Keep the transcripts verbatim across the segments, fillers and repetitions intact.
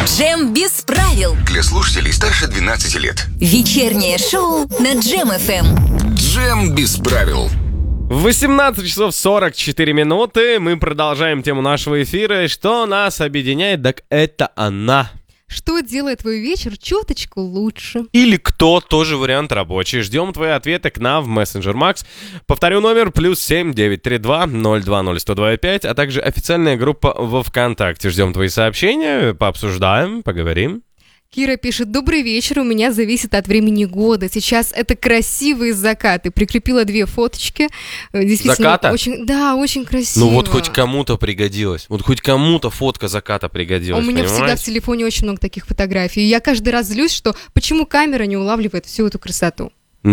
Джем без правил. Для слушателей старше двенадцати лет. Вечернее шоу на Джем эф эм. Джем без правил. восемнадцать часов сорок четыре минуты. Мы продолжаем тему нашего эфира. Что нас объединяет, так это она. Что делает твой вечер чуточку лучше? Или кто, тоже вариант рабочий. Ждем твои ответы к нам в мессенджер Макс. Повторю номер: плюс семь девять три два ноль два ноль сто два пять, а также официальная группа во ВКонтакте. Ждем твои сообщения, пообсуждаем, поговорим. Кира пишет: добрый вечер, у меня зависит от времени года. Сейчас это красивые закаты. Прикрепила две фоточки. Действительно, заката? Очень, да, очень красиво. Ну вот хоть кому-то пригодилось. Вот хоть кому-то фотка заката пригодилась. У меня понимаешь? всегда в телефоне очень много таких фотографий. И я каждый раз злюсь, что почему камера не улавливает всю эту красоту.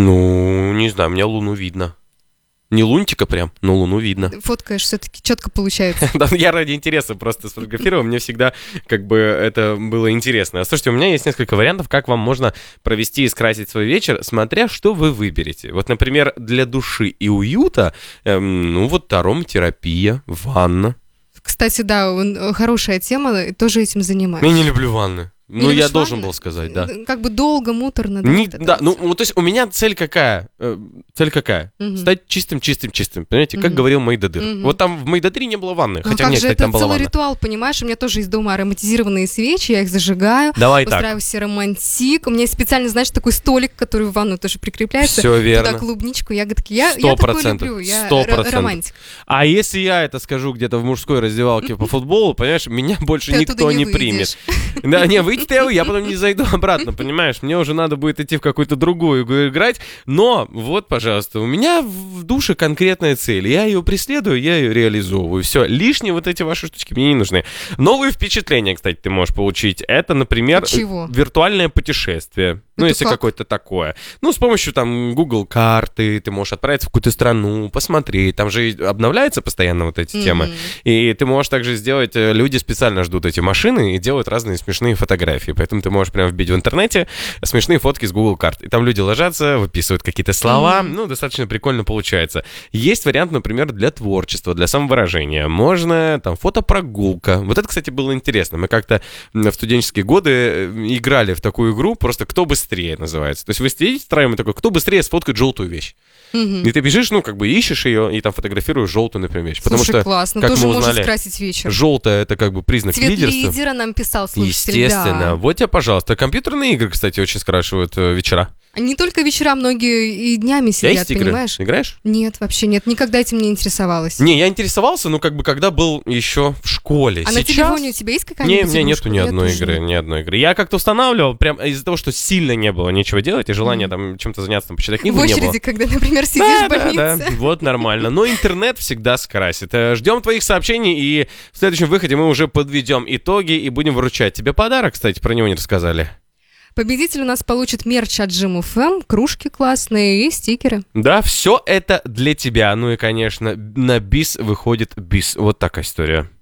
Ну, не знаю, мне луну видно. Не лунтика прям, но луну видно. Фоткаешь, все-таки четко получается. Да, я ради интереса просто сфотографировал, мне всегда как бы это было интересно. Слушайте, у меня есть несколько вариантов, как вам можно провести и скрасить свой вечер, смотря что вы выберете. Вот, например, для души и уюта, эм, ну вот ароматерапия, ванна. Кстати, да, он, хорошая тема, тоже этим занимаюсь. Я не люблю ванны. Ну, Не я любишь должен ванны? был сказать, да. Как бы долго, муторно. Да, Не- вот это да, вот. ну, вот, то есть у меня цель какая? Э, цель какая? Мгм. Стать чистым, чистым, чистым. Понимаете, как Мгм. говорил Мейдадыр. Мгм. Вот там в Мейдадыре не было ванны. Ну Хотя как нет, же, кстати, это там была целый ванна. ритуал, понимаешь? У меня тоже есть дома ароматизированные свечи, я их зажигаю, Давай так. устраиваю себе романтик. У меня есть специально, знаешь, такой столик, который в ванну тоже прикрепляется. Всё верно. Туда клубничку, ягодки. Я, Сто я такое процентов. люблю, я Сто ро- процентов. романтик. А если я это скажу где-то в мужской раздевалке по футболу, понимаешь, меня больше Ты никто оттуда не не примет. выйдешь. Да, не, выйти я, я потом не зайду обратно, понимаешь? Мне уже надо будет идти в какую-то другую игру играть. Но вот, пожалуйста, у меня в душе конкретная цель. Я ее преследую, я ее реализовываю. Все, лишние вот эти ваши штучки мне не нужны. Новые впечатления, кстати, ты можешь получить. Это, например, Чего? виртуальное путешествие. Ну, Это если как? какое-то такое. Ну, с помощью там Google карты ты можешь отправиться в какую-то страну, посмотреть. Там же обновляются постоянно вот эти темы. Мгм. И ты можешь также сделать... э, Люди специально ждут эти машины и делают разные смешные фотографии. Поэтому ты можешь прям вбить в интернете смешные фотки с Google карт. И там люди ложатся, выписывают какие-то слова. Мгм. Ну, достаточно прикольно получается. Есть вариант, например, для творчества, для самовыражения. Можно там фотопрогулка. Вот это, кстати, было интересно. Мы как-то м, в студенческие годы э, играли в такую игру, просто «Кто быстрее» называется. То есть вы сидите втроем и такой: кто быстрее сфоткает желтую вещь. Мгм. И ты бежишь, ну, как бы ищешь ее и там фотографируешь желтую, например, вещь. Потому Слушай, что, классно, как тоже мы может узнали, скрасить вечер. желтая — это как бы признак Цвет лидерства. лидера нам писал слушатель, Естественно. да. Вот тебе, пожалуйста. Компьютерные игры, кстати, очень скрашивают э, вечера. Не только вечера, многие и днями сидят, Есть игры? понимаешь? Играешь? Нет, вообще нет, никогда этим не интересовалась. Не, я интересовался, ну, как бы, когда был еще в школе. А на Сейчас... телефоне у тебя есть какая-нибудь Не, у меня игрушка? нету ни Я одной тоже игры, нет. ни одной игры. Я как-то устанавливал, прям из-за того, что сильно не было нечего делать, и желания там чем-то заняться, там, почитать книгу В не было. очереди, когда, например, сидишь Да, в да, больнице. да, вот нормально. Но интернет всегда скрасит. Э, Ждем твоих сообщений, и в следующем выходе мы уже подведем итоги и будем вручать тебе подарок. Кстати, про него не рассказали. Победитель у нас получит мерч от Джем эф эм, кружки классные и стикеры. Да, все это для тебя. Ну и, конечно, на бис выходит бис. Вот такая история.